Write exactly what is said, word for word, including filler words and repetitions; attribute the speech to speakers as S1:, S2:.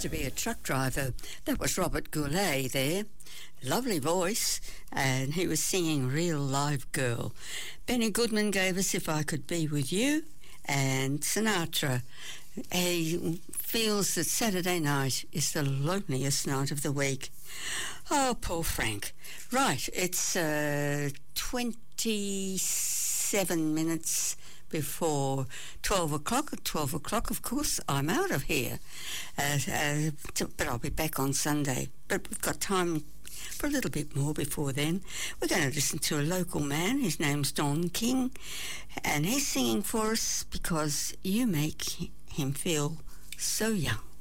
S1: to be a truck driver. That was Robert Goulet there. Lovely voice, and he was singing Real Live Girl. Benny Goodman gave us If I Could Be With You, and Sinatra. He feels that Saturday night is the loneliest night of the week. Oh, poor Frank. Right, it's uh, twenty-seven minutes before twelve o'clock. At twelve o'clock, of course, I'm out of here. Uh, uh, but I'll be back on Sunday. But we've got time for a little bit more before then. We're going to listen to a local man. His name's Don King, and he's singing for us Because You Make Him Feel So Young.